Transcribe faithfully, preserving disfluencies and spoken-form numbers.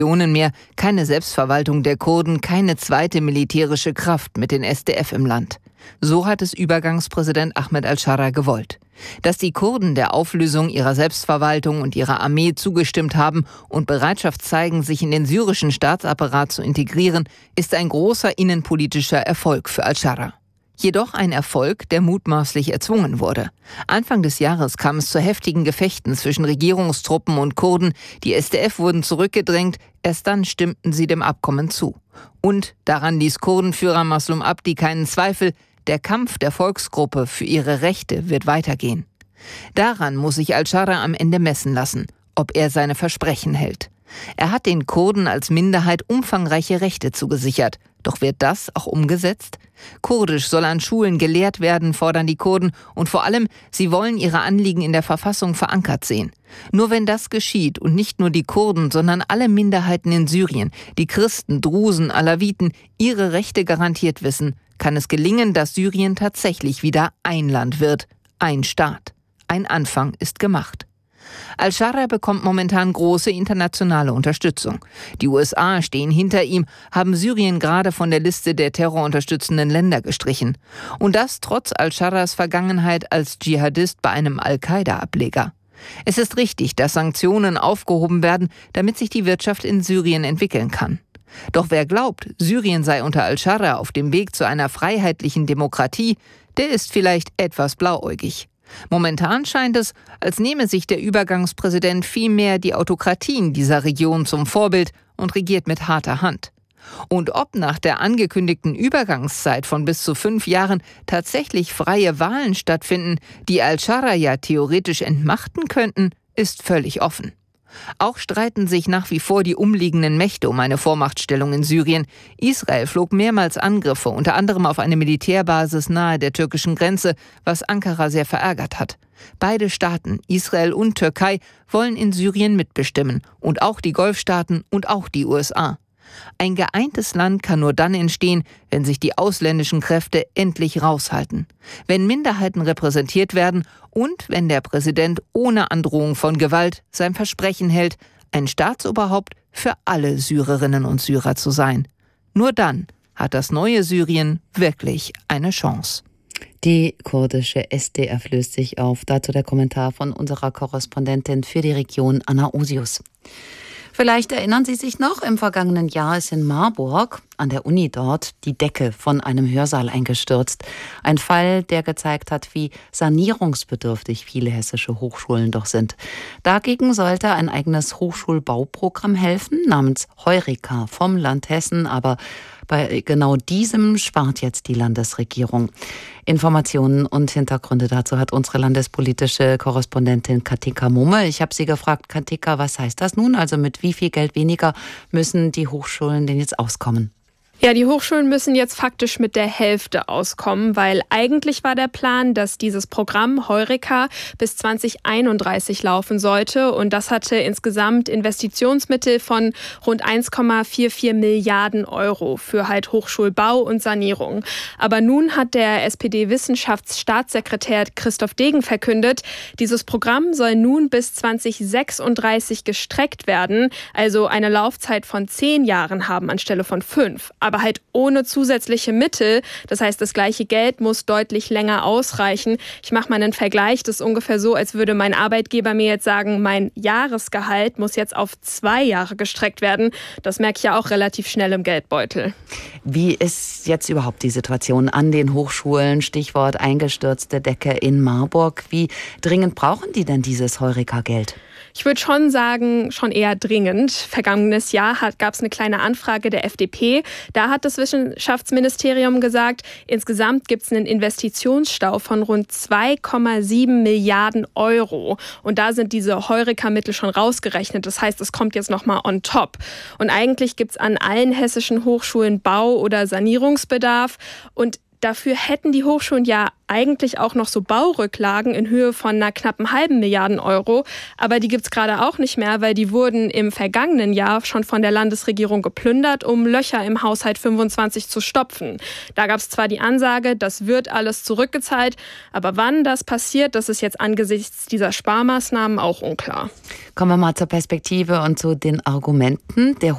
mehr, keine Selbstverwaltung der Kurden, keine zweite militärische Kraft mit den S D F im Land. So hat es Übergangspräsident Ahmed al-Shara gewollt. Dass die Kurden der Auflösung ihrer Selbstverwaltung und ihrer Armee zugestimmt haben und Bereitschaft zeigen, sich in den syrischen Staatsapparat zu integrieren, ist ein großer innenpolitischer Erfolg für al-Shara. Jedoch ein Erfolg, der mutmaßlich erzwungen wurde. Anfang des Jahres kam es zu heftigen Gefechten zwischen Regierungstruppen und Kurden. Die S D F wurden zurückgedrängt, erst dann stimmten sie dem Abkommen zu. Und daran ließ Kurdenführer Maslum Abdi keinen Zweifel, der Kampf der Volksgruppe für ihre Rechte wird weitergehen. Daran muss sich al-Shara am Ende messen lassen, ob er seine Versprechen hält. Er hat den Kurden als Minderheit umfangreiche Rechte zugesichert. Doch wird das auch umgesetzt? Kurdisch soll an Schulen gelehrt werden, fordern die Kurden. Und vor allem, sie wollen ihre Anliegen in der Verfassung verankert sehen. Nur wenn das geschieht und nicht nur die Kurden, sondern alle Minderheiten in Syrien, die Christen, Drusen, Alawiten, ihre Rechte garantiert wissen, kann es gelingen, dass Syrien tatsächlich wieder ein Land wird, ein Staat. Ein Anfang ist gemacht. Al-Shara bekommt momentan große internationale Unterstützung. Die U S A stehen hinter ihm, haben Syrien gerade von der Liste der terrorunterstützenden Länder gestrichen. Und das trotz Al-Sharas Vergangenheit als Dschihadist bei einem Al-Qaida-Ableger. Es ist richtig, dass Sanktionen aufgehoben werden, damit sich die Wirtschaft in Syrien entwickeln kann. Doch wer glaubt, Syrien sei unter Al-Shara auf dem Weg zu einer freiheitlichen Demokratie, der ist vielleicht etwas blauäugig. Momentan scheint es, als nehme sich der Übergangspräsident vielmehr die Autokratien dieser Region zum Vorbild und regiert mit harter Hand. Und ob nach der angekündigten Übergangszeit von bis zu fünf Jahren tatsächlich freie Wahlen stattfinden, die al-Shara ja theoretisch entmachten könnten, ist völlig offen. Auch streiten sich nach wie vor die umliegenden Mächte um eine Vormachtstellung in Syrien. Israel flog mehrmals Angriffe, unter anderem auf eine Militärbasis nahe der türkischen Grenze, was Ankara sehr verärgert hat. Beide Staaten, Israel und Türkei, wollen in Syrien mitbestimmen. Und auch die Golfstaaten und auch die U S A. Ein geeintes Land kann nur dann entstehen, wenn sich die ausländischen Kräfte endlich raushalten. Wenn Minderheiten repräsentiert werden und wenn der Präsident ohne Androhung von Gewalt sein Versprechen hält, ein Staatsoberhaupt für alle Syrerinnen und Syrer zu sein. Nur dann hat das neue Syrien wirklich eine Chance. Die kurdische S D F löst sich auf. Dazu der Kommentar von unserer Korrespondentin für die Region, Anna Osius. Vielleicht erinnern Sie sich noch, im vergangenen Jahr ist in Marburg, an der Uni dort, die Decke von einem Hörsaal eingestürzt. Ein Fall, der gezeigt hat, wie sanierungsbedürftig viele hessische Hochschulen doch sind. Dagegen sollte ein eigenes Hochschulbauprogramm helfen, namens Heureka vom Land Hessen, aber bei genau diesem spart jetzt die Landesregierung. Informationen und Hintergründe dazu hat unsere landespolitische Korrespondentin Katika Mumme. Ich habe sie gefragt, Katika, was heißt das nun? Also mit wie viel Geld weniger müssen die Hochschulen denn jetzt auskommen? Ja, die Hochschulen müssen jetzt faktisch mit der Hälfte auskommen, weil eigentlich war der Plan, dass dieses Programm Heureka bis zwanzig einunddreißig laufen sollte. Und das hatte insgesamt Investitionsmittel von rund eins Komma vierundvierzig Milliarden Euro für halt Hochschulbau und Sanierung. Aber nun hat der S P D-Wissenschaftsstaatssekretär Christoph Degen verkündet, dieses Programm soll nun bis zwanzig sechsunddreißig gestreckt werden, also eine Laufzeit von zehn Jahren haben anstelle von fünf. Aber halt ohne zusätzliche Mittel. Das heißt, das gleiche Geld muss deutlich länger ausreichen. Ich mache mal einen Vergleich. Das ist ungefähr so, als würde mein Arbeitgeber mir jetzt sagen, mein Jahresgehalt muss jetzt auf zwei Jahre gestreckt werden. Das merke ich ja auch relativ schnell im Geldbeutel. Wie ist jetzt überhaupt die Situation an den Hochschulen? Stichwort eingestürzte Decke in Marburg. Wie dringend brauchen die denn dieses Heureka-Geld? Ich würde schon sagen, schon eher dringend. Vergangenes Jahr gab es eine kleine Anfrage der F D P. Da hat das Wissenschaftsministerium gesagt, insgesamt gibt es einen Investitionsstau von rund zwei Komma sieben Milliarden Euro. Und da sind diese Heureka-Mittel schon rausgerechnet. Das heißt, es kommt jetzt nochmal on top. Und eigentlich gibt es an allen hessischen Hochschulen Bau- oder Sanierungsbedarf. Und dafür hätten die Hochschulen ja eigentlich auch noch so Baurücklagen in Höhe von einer knappen halben Milliarden Euro. Aber die gibt es gerade auch nicht mehr, weil die wurden im vergangenen Jahr schon von der Landesregierung geplündert, um Löcher im Haushalt fünfundzwanzig zu stopfen. Da gab es zwar die Ansage, das wird alles zurückgezahlt, aber wann das passiert, das ist jetzt angesichts dieser Sparmaßnahmen auch unklar. Kommen wir mal zur Perspektive und zu den Argumenten. Der